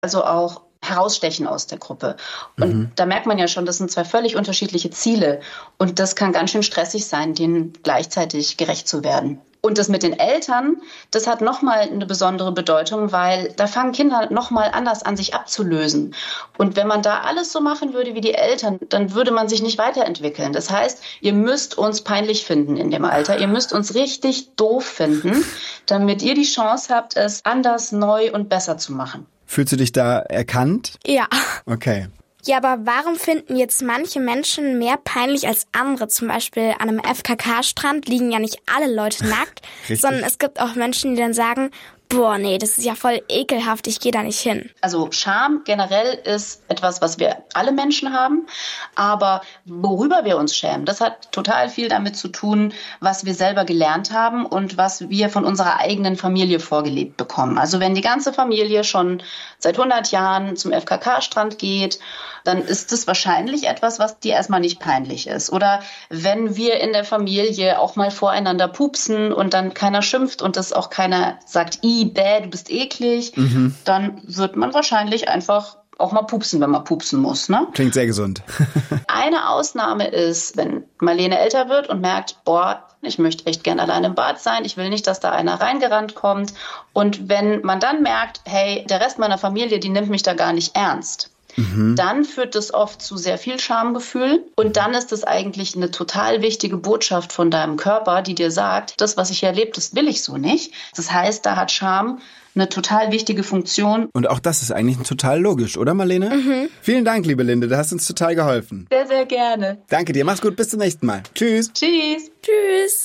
Also auch herausstechen aus der Gruppe. Und da merkt man ja schon, das sind zwei völlig unterschiedliche Ziele. Und das kann ganz schön stressig sein, denen gleichzeitig gerecht zu werden. Und das mit den Eltern, das hat nochmal eine besondere Bedeutung, weil da fangen Kinder nochmal anders an, sich abzulösen. Und wenn man da alles so machen würde wie die Eltern, dann würde man sich nicht weiterentwickeln. Das heißt, ihr müsst uns peinlich finden in dem Alter. Ihr müsst uns richtig doof finden, damit ihr die Chance habt, es anders, neu und besser zu machen. Fühlst du dich da erkannt? Ja. Okay. Ja, aber warum finden jetzt manche Menschen mehr peinlich als andere? Zum Beispiel an einem FKK-Strand liegen ja nicht alle Leute nackt, sondern es gibt auch Menschen, die dann sagen, boah, nee, das ist ja voll ekelhaft, ich gehe da nicht hin. Also Scham generell ist etwas, was wir alle Menschen haben, aber worüber wir uns schämen, das hat total viel damit zu tun, was wir selber gelernt haben und was wir von unserer eigenen Familie vorgelebt bekommen. Also wenn die ganze Familie schon seit 100 Jahren zum FKK-Strand geht, dann ist das wahrscheinlich etwas, was dir erstmal nicht peinlich ist. Oder wenn wir in der Familie auch mal voreinander pupsen und dann keiner schimpft und das auch keiner sagt, bäh, du bist eklig, dann wird man wahrscheinlich einfach auch mal pupsen, wenn man pupsen muss. Ne? Klingt sehr gesund. Eine Ausnahme ist, wenn Marlene älter wird und merkt, boah, ich möchte echt gern allein im Bad sein, ich will nicht, dass da einer reingerannt kommt. Und wenn man dann merkt, hey, der Rest meiner Familie, die nimmt mich da gar nicht ernst, dann führt das oft zu sehr viel Schamgefühl. Und dann ist es eigentlich eine total wichtige Botschaft von deinem Körper, die dir sagt, das, was ich erlebe, das will ich so nicht. Das heißt, da hat Scham eine total wichtige Funktion. Und auch das ist eigentlich total logisch, oder Marlene? Vielen Dank, liebe Linde, du hast uns total geholfen. Sehr, sehr gerne. Danke dir, mach's gut, bis zum nächsten Mal. Tschüss. Tschüss. Tschüss.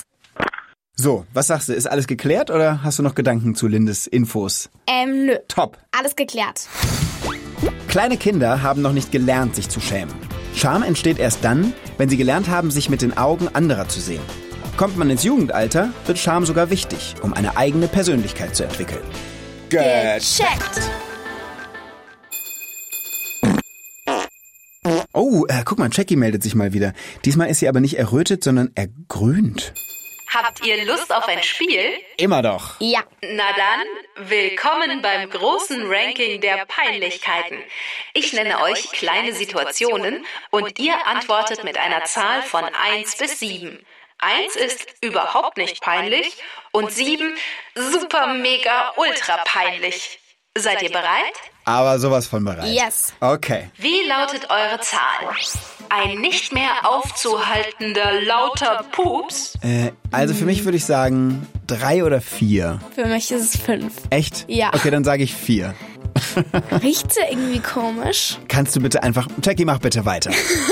So, was sagst du, ist alles geklärt oder hast du noch Gedanken zu Lindes Infos? Nö. Top. Alles geklärt. Kleine Kinder haben noch nicht gelernt, sich zu schämen. Scham entsteht erst dann, wenn sie gelernt haben, sich mit den Augen anderer zu sehen. Kommt man ins Jugendalter, wird Scham sogar wichtig, um eine eigene Persönlichkeit zu entwickeln. Gecheckt. Oh, guck mal, Jackie meldet sich mal wieder. Diesmal ist sie aber nicht errötet, sondern ergrünt. Habt ihr Lust auf ein Spiel? Immer doch. Ja. Na dann, willkommen beim großen Ranking der Peinlichkeiten. Ich nenne euch kleine Situationen und ihr antwortet mit einer Zahl von 1 bis 7. 1 ist überhaupt nicht peinlich und 7 super, mega, ultra peinlich. Seid ihr bereit? Aber sowas von bereit. Yes. Okay. Wie lautet eure Zahl? Ein nicht mehr aufzuhaltender lauter Pups? Also für mich würde ich sagen 3 oder 4. Für mich ist es 5. Echt? Ja. Okay, dann sage ich 4. Riecht's irgendwie komisch? Kannst du bitte einfach... Jackie, mach bitte weiter.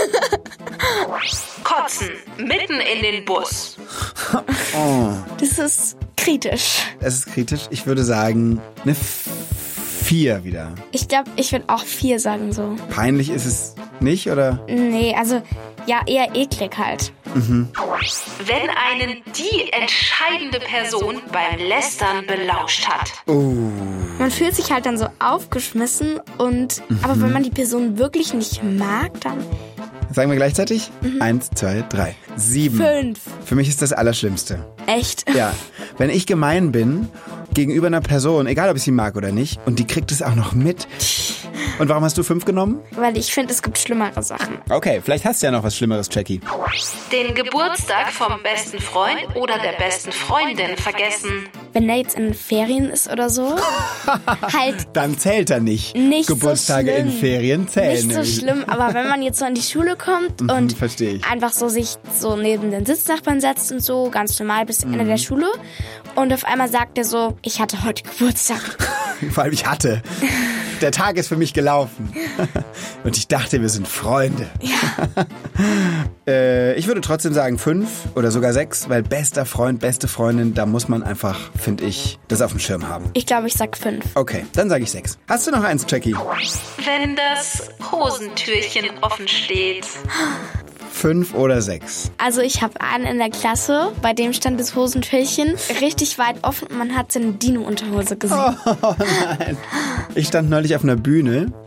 Kotzen, mitten in den Bus. Das ist kritisch. Es ist kritisch. Ich würde sagen, eine 4 wieder. Ich glaube, ich würde auch 4 sagen so. Peinlich ist es nicht, oder? Nee, also ja, eher eklig halt. Wenn einen die entscheidende Person beim Lästern belauscht hat. Man fühlt sich halt dann so aufgeschmissen und aber wenn man die Person wirklich nicht mag, dann Sagen wir gleichzeitig? 1, 2, 3. 7. 5. Für mich ist das Allerschlimmste. Echt? Ja, wenn ich gemein bin gegenüber einer Person, egal ob ich sie mag oder nicht, und die kriegt es auch noch mit. Und warum hast du 5 genommen? Weil ich finde, es gibt schlimmere Sachen. Okay, vielleicht hast du ja noch was Schlimmeres, Jackie. Den Geburtstag vom besten Freund oder der besten Freundin vergessen. Wenn der jetzt in den Ferien ist oder so, halt Dann zählt er nicht. nicht Geburtstage so schlimm. in Ferien zählen. Nicht so schlimm, aber wenn man jetzt so in die Schule kommt und verstehe ich. einfach so sich so neben den Sitznachbarn setzt und so, ganz normal bis zum Ende der Schule und auf einmal sagt er so, ich hatte heute Geburtstag. Vor allem ich hatte. Der Tag ist für mich gelaufen. Und ich dachte, wir sind Freunde. Ja. Ich würde trotzdem sagen 5 oder sogar 6, weil bester Freund, beste Freundin, da muss man einfach, finde ich, das auf dem Schirm haben. Ich glaube, ich sag 5. Okay, dann sage ich 6. Hast du noch eins, Jackie? Wenn das Hosentürchen offen steht. 5 oder 6? Also ich habe einen in der Klasse, bei dem stand das Hosentürchen richtig weit offen und man hat seine Dino-Unterhose gesehen. Oh nein. Ich stand neulich auf einer Bühne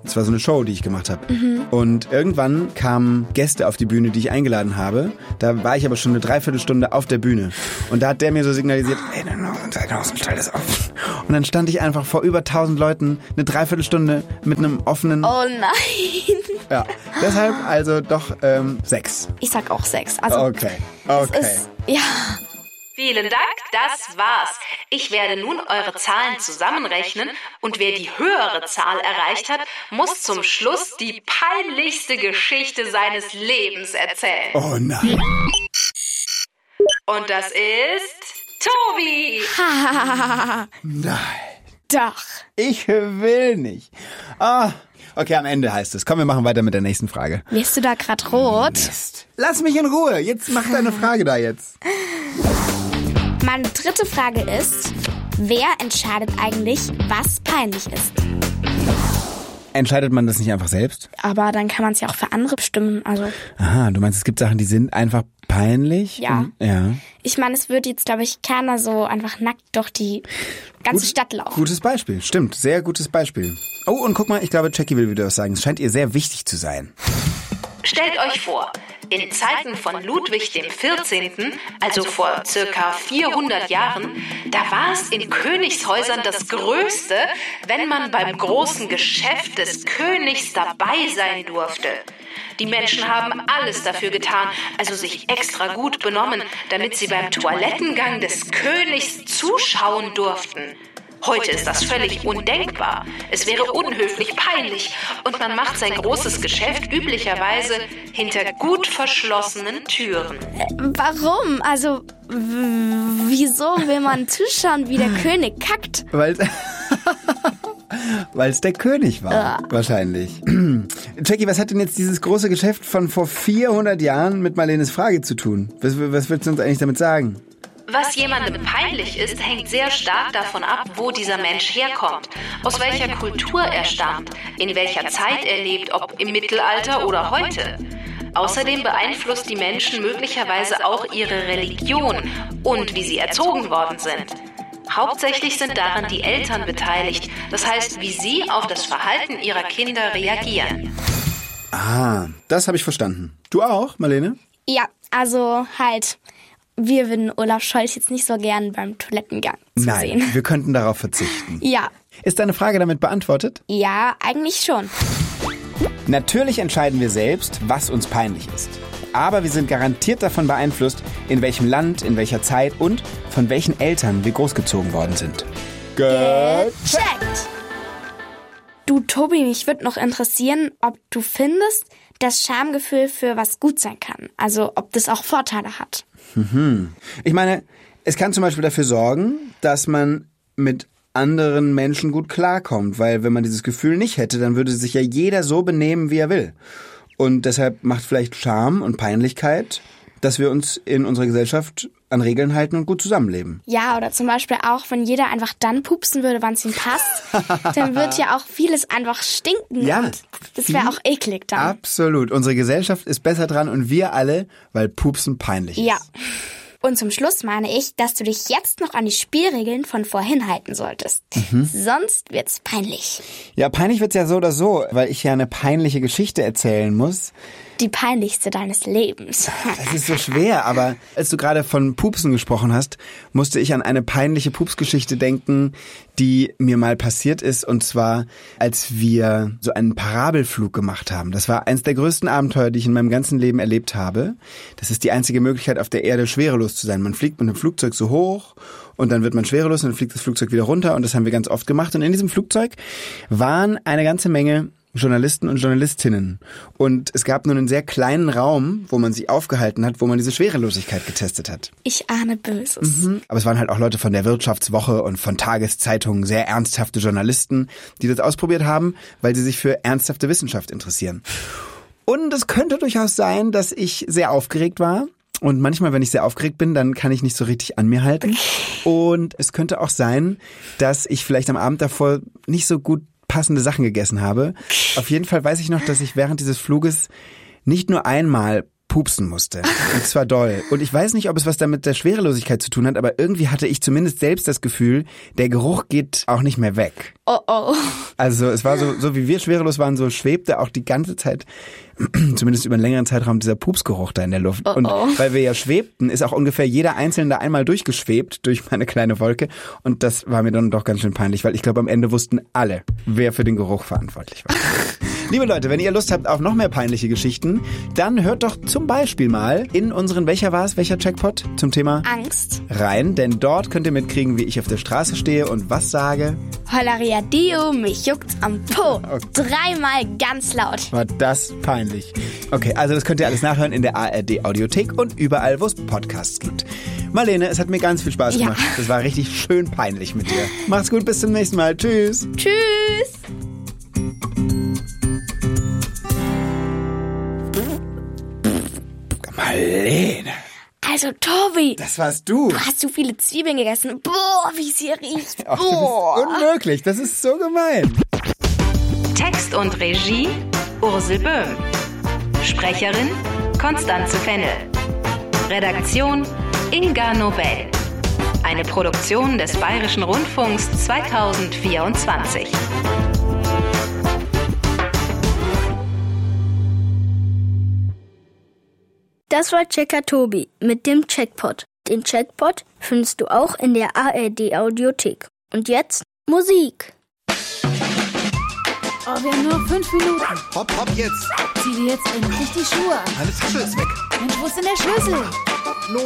Das war so eine Show, die ich gemacht habe. Und irgendwann kamen Gäste auf die Bühne, die ich eingeladen habe. Da war ich aber schon eine Dreiviertelstunde auf der Bühne. Und da hat der mir so signalisiert, ey, der Außenstall ist offen. Und dann stand ich einfach vor über 1000 Leuten eine Dreiviertelstunde mit einem offenen... Oh nein. Ja, deshalb also doch 6. Ich sag auch 6. Also, Okay. Ja. Vielen Dank, das war's. Ich werde nun eure Zahlen zusammenrechnen und wer die höhere Zahl erreicht hat, muss zum Schluss die peinlichste Geschichte seines Lebens erzählen. Oh nein. Und das ist Tobi. Nein. Doch. Ich will nicht. Ah, okay, am Ende heißt es. Komm, wir machen weiter mit der nächsten Frage. Wirst du da grad rot? Mist. Lass mich in Ruhe. Jetzt mach deine Frage da jetzt. Meine dritte Frage ist, wer entscheidet eigentlich, was peinlich ist? Entscheidet man das nicht einfach selbst? Aber dann kann man es ja auch für andere bestimmen. Also Aha, du meinst, es gibt Sachen, die sind einfach peinlich? Ja. Ja. Ich meine, es würde jetzt, glaube ich, keiner so einfach nackt durch die ganze Stadt laufen. Gutes Beispiel, stimmt. Sehr gutes Beispiel. Oh, und guck mal, ich glaube, Jackie will wieder was sagen. Es scheint ihr sehr wichtig zu sein. Stellt euch vor, in Zeiten von Ludwig XIV., also vor circa 400 Jahren, da war es in Königshäusern das Größte, wenn man beim großen Geschäft des Königs dabei sein durfte. Die Menschen haben alles dafür getan, also sich extra gut benommen, damit sie beim Toilettengang des Königs zuschauen durften. Heute ist das völlig undenkbar. Es wäre unhöflich, peinlich und man macht sein großes Geschäft üblicherweise hinter gut verschlossenen Türen. Warum? Also, wieso will man zuschauen, wie der König kackt? Weil es der König war, wahrscheinlich. Jackie, was hat denn jetzt dieses große Geschäft von vor 400 Jahren mit Marlenes Frage zu tun? Was willst du uns eigentlich damit sagen? Was jemandem peinlich ist, hängt sehr stark davon ab, wo dieser Mensch herkommt, aus welcher Kultur er stammt, in welcher Zeit er lebt, ob im Mittelalter oder heute. Außerdem beeinflusst die Menschen möglicherweise auch ihre Religion und wie sie erzogen worden sind. Hauptsächlich sind daran die Eltern beteiligt, das heißt, wie sie auf das Verhalten ihrer Kinder reagieren. Ah, das habe ich verstanden. Du auch, Marlene? Ja, also halt... Wir würden Olaf Scholz jetzt nicht so gern beim Toilettengang zusehen. Nein, wir könnten darauf verzichten. Ja. Ist deine Frage damit beantwortet? Ja, eigentlich schon. Natürlich entscheiden wir selbst, was uns peinlich ist. Aber wir sind garantiert davon beeinflusst, in welchem Land, in welcher Zeit und von welchen Eltern wir großgezogen worden sind. Gecheckt! Du, Tobi, mich würde noch interessieren, ob du findest, dass Schamgefühl für was gut sein kann. Also ob das auch Vorteile hat. Ich meine, es kann zum Beispiel dafür sorgen, dass man mit anderen Menschen gut klarkommt, weil wenn man dieses Gefühl nicht hätte, dann würde sich ja jeder so benehmen, wie er will. Und deshalb macht vielleicht Scham und Peinlichkeit, dass wir uns in unserer Gesellschaft an Regeln halten und gut zusammenleben. Ja, oder zum Beispiel auch, wenn jeder einfach dann pupsen würde, wann es ihm passt, dann wird ja auch vieles einfach stinken. Ja, und das wäre auch eklig dann. Absolut. Unsere Gesellschaft ist besser dran und wir alle, weil Pupsen peinlich ist. Ja. Und zum Schluss meine ich, dass du dich jetzt noch an die Spielregeln von vorhin halten solltest. Sonst wird's peinlich. Ja, peinlich wird's ja so oder so, weil ich ja eine peinliche Geschichte erzählen muss. Die peinlichste deines Lebens. Das ist so schwer, aber als du gerade von Pupsen gesprochen hast, musste ich an eine peinliche Pupsgeschichte denken, die mir mal passiert ist, und zwar, als wir so einen Parabelflug gemacht haben. Das war eins der größten Abenteuer, die ich in meinem ganzen Leben erlebt habe. Das ist die einzige Möglichkeit, auf der Erde schwerelos zu sein. Man fliegt mit einem Flugzeug so hoch und dann wird man schwerelos und dann fliegt das Flugzeug wieder runter, und das haben wir ganz oft gemacht. Und in diesem Flugzeug waren eine ganze Menge Journalisten und Journalistinnen. Und es gab nur einen sehr kleinen Raum, wo man sich aufgehalten hat, wo man diese Schwerelosigkeit getestet hat. Ich ahne Böses. Aber es waren halt auch Leute von der Wirtschaftswoche und von Tageszeitungen, sehr ernsthafte Journalisten, die das ausprobiert haben, weil sie sich für ernsthafte Wissenschaft interessieren. Und es könnte durchaus sein, dass ich sehr aufgeregt war. Und manchmal, wenn ich sehr aufgeregt bin, dann kann ich nicht so richtig an mir halten. Und es könnte auch sein, dass ich vielleicht am Abend davor nicht so gut passende Sachen gegessen habe. Auf jeden Fall weiß ich noch, dass ich während dieses Fluges nicht nur einmal pupsen musste. Und zwar doll. Und ich weiß nicht, ob es was damit der Schwerelosigkeit zu tun hat, aber irgendwie hatte ich zumindest selbst das Gefühl, der Geruch geht auch nicht mehr weg. Oh oh. Also es war so wie wir schwerelos waren, so schwebte auch die ganze Zeit, zumindest über einen längeren Zeitraum, dieser Pupsgeruch da in der Luft. Und weil wir ja schwebten, ist auch ungefähr jeder Einzelne da einmal durchgeschwebt durch meine kleine Wolke. Und das war mir dann doch ganz schön peinlich, weil ich glaube, am Ende wussten alle, wer für den Geruch verantwortlich war. Liebe Leute, wenn ihr Lust habt auf noch mehr peinliche Geschichten, dann hört doch zum Beispiel mal in unseren, welcher Checkpot zum Thema Angst rein, denn dort könnt ihr mitkriegen, wie ich auf der Straße stehe und was sage. Hollaria Dio, mich juckt's am Po. Okay. 3-mal ganz laut. War das peinlich. Okay, also das könnt ihr alles nachhören in der ARD Audiothek und überall, wo es Podcasts gibt. Marlene, es hat mir ganz viel Spaß gemacht. Das war richtig schön peinlich mit dir. Macht's gut, bis zum nächsten Mal. Tschüss. Tschüss. Marlene. Also, Tobi. Das warst du. Du hast so viele Zwiebeln gegessen. Boah, wie es hier riecht. Das ist unmöglich. Das ist so gemein. Text und Regie Ursel Böhm. Sprecherin Constanze Fennel. Redaktion Inga Nobel. Eine Produktion des Bayerischen Rundfunks 2024. Das war Checker Tobi mit dem Checkpot. Den Checkpot findest du auch in der ARD Audiothek. Und jetzt Musik. Oh, wir haben nur noch 5 Minuten. Hopp, jetzt. Zieh dir jetzt endlich die Schuhe an. Meine Tasche ist weg. Mensch, wo ist denn der Schlüssel?